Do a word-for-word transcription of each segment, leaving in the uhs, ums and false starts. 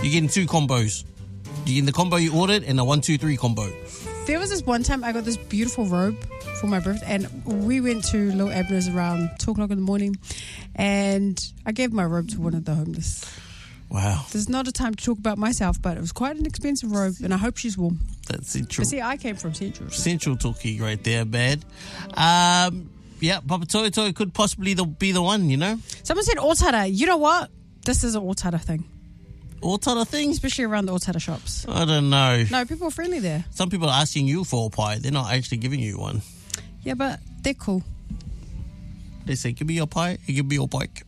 You're getting two combos. You're getting the combo you ordered and a one, two, three combo. There was this one time I got this beautiful robe for my birthday, and we went to Little Abner's around two o'clock in the morning, and I gave my robe to one of the homeless. Wow. There's not a time to talk about myself, but it was quite an expensive robe, and I hope she's warm. That's Central. But see, I came from Central. So. Central talkie right there, bad. Um, yeah, Papa Toto could possibly the, be the one, you know? Someone said Otara. You know what? This is an Otara thing. Otara thing? Especially around the Otara shops. I don't know. No, people are friendly there. Some people are asking you for a pie. They're not actually giving you one. Yeah, but they're cool. They say, give me your pie and give me your bike.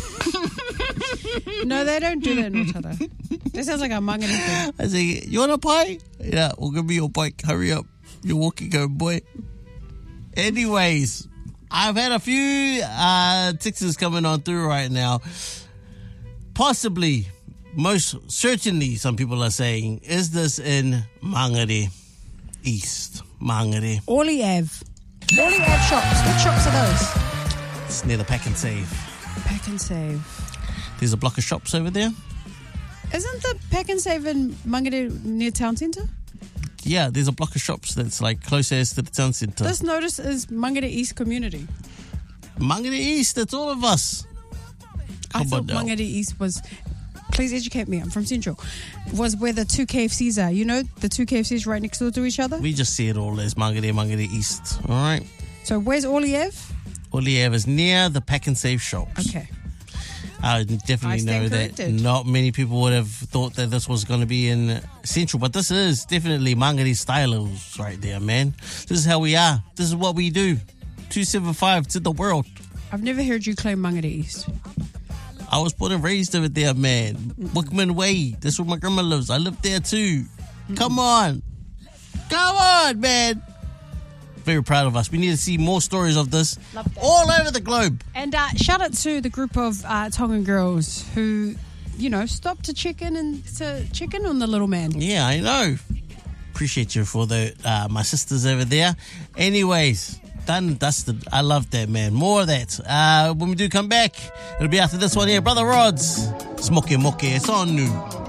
No, they don't do that in Otara. That sounds like a mangani thing. I say, you want a pie? Yeah, well, give me your bike. Hurry up. You're walking home, boy. Anyways, I've had a few uh, texts coming on through right now. Possibly, most certainly, some people are saying, is this in Mangere East? Mangere. Orly Ave. Orly Ave shops. What shops are those? It's near the Pack and Save. Pack and Save. There's a block of shops over there. Isn't the Pack and Save in Mangere near town centre? Yeah, there's a block of shops that's like closest to the town centre. This notice is Mangere East community. Mangere East, that's all of us. I Come thought on now. Mangere East was... Please educate me, I'm from Central. Was where the two K F Cs are. You know, the two K F Cs right next door to each other? We just see it all as Mangere, Mangere East. All right? So where's Orly Ave? Orly Ave is near the Pack and Save shops. Okay. I definitely I know stand that corrected. not many people would have thought that this was going to be in Central, but this is definitely Mangere styles right there, man. This is how we are. This is what we do. two seventy-five to the world. I've never heard you claim Mangere East. I was born and raised over there, man. Wickman Way. That's where my grandma lives. I live there too. Come on. Come on, man. Very proud of us. We need to see more stories of this all over the globe. And uh, shout out to the group of uh, Tongan girls who, you know, stopped to check in and to check in on the little man. Yeah, I know. Appreciate you for the uh, my sisters over there. Anyways, done and dusted. I love that, man. More of that. Uh, when we do come back, it'll be after this one here. Brother Rods. Smoke Moke. It's on new.